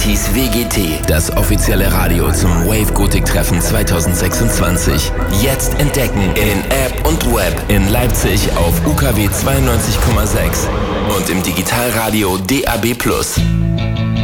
Parties WGT, das offizielle Radio zum Wave Gothic Treffen 2026. Jetzt entdecken in App und Web in Leipzig auf UKW 92,6 und im Digitalradio DAB+.